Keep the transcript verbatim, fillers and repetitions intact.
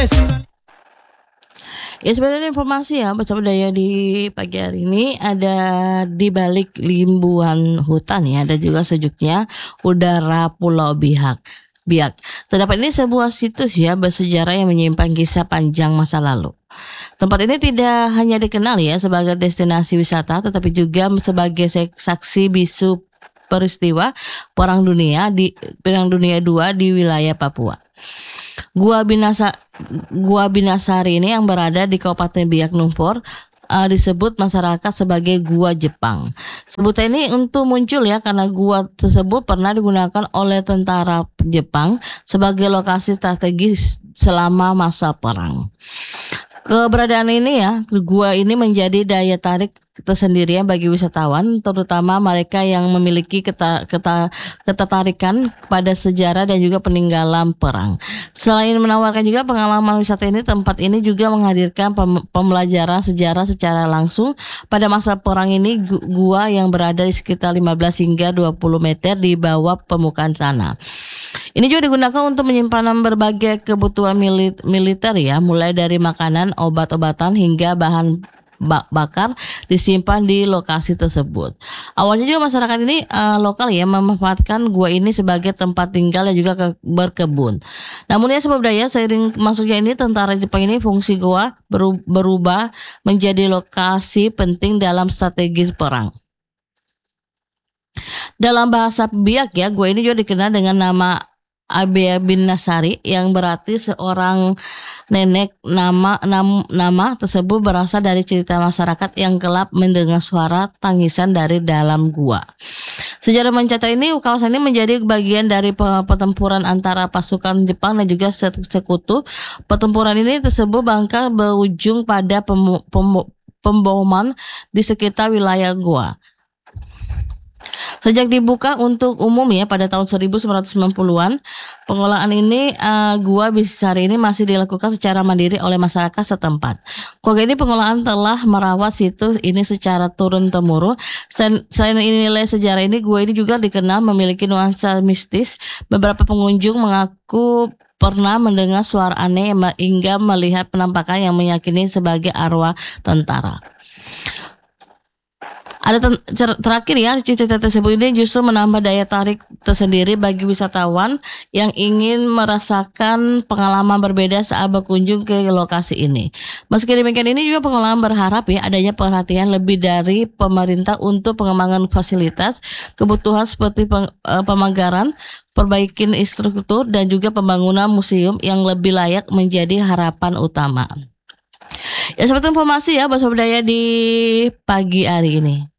Ya sebenarnya informasi ya Baca Budaya di pagi hari ini ada di balik limbuan hutan ya, ada juga sejuknya udara Pulau Biak. Biak. Terdapat ini sebuah situs ya bersejarah yang menyimpan kisah panjang masa lalu. Tempat ini tidak hanya dikenal ya sebagai destinasi wisata, tetapi juga sebagai saksi bisu peristiwa Perang Dunia di Perang Dunia dua di wilayah Papua. Gua Binasa Gua Binasari ini yang berada di Kabupaten Biak Numfor uh, disebut masyarakat sebagai Gua Jepang. Sebutan ini untuk muncul ya karena gua tersebut pernah digunakan oleh tentara Jepang sebagai lokasi strategis selama masa perang. Keberadaan ini ya, gua ini menjadi daya tarik tersendiri bagi wisatawan, terutama mereka yang memiliki keta, keta, ketertarikan kepada sejarah dan juga peninggalan perang. Selain menawarkan juga pengalaman wisata ini, tempat ini juga menghadirkan pem, pembelajaran sejarah secara langsung. Pada masa perang ini, gua yang berada di sekitar lima belas hingga dua puluh meter di bawah permukaan tanah. Ini juga digunakan untuk menyimpan berbagai kebutuhan militer ya, mulai dari makanan, obat-obatan hingga bahan bakar disimpan di lokasi tersebut. Awalnya juga masyarakat ini uh, lokal ya memanfaatkan gua ini sebagai tempat tinggal dan juga ke- berkebun. Namun ya sebab daya seiring masuknya ini tentara Jepang ini, fungsi gua beru- berubah menjadi lokasi penting dalam strategis perang. Dalam bahasa Biak ya, gua ini juga dikenal dengan nama Abe Binasari yang berarti seorang nenek. Nama nam, nama tersebut berasal dari cerita masyarakat yang gelap mendengar suara tangisan dari dalam gua. Sejarah mencatat ini kawasan ini menjadi bagian dari pertempuran antara pasukan Jepang dan juga sekutu. Pertempuran ini tersebut bahkan berujung pada pem, pem, pemboman di sekitar wilayah gua. Sejak dibuka untuk umum ya pada tahun seribu sembilan ratus sembilan puluhan, pengolahan ini uh, gua Binasari ini masih dilakukan secara mandiri oleh masyarakat setempat. Keluarga ini pengolahan telah merawat situs ini secara turun temurun. Selain ini nilai sejarah ini, gua ini juga dikenal memiliki nuansa mistis. Beberapa pengunjung mengaku pernah mendengar suara aneh hingga melihat penampakan yang meyakini sebagai arwah tentara. Ada ten- terakhir ya, cerita tersebut ini justru menambah daya tarik tersendiri bagi wisatawan yang ingin merasakan pengalaman berbeda saat berkunjung ke lokasi ini. Meski demikian, ini juga pengelola berharap ya adanya perhatian lebih dari pemerintah untuk pengembangan fasilitas kebutuhan seperti peng- pemagaran, perbaikan infrastruktur dan juga pembangunan museum yang lebih layak menjadi harapan utama. Ya seperti informasi ya Bahasa Budaya di pagi hari ini.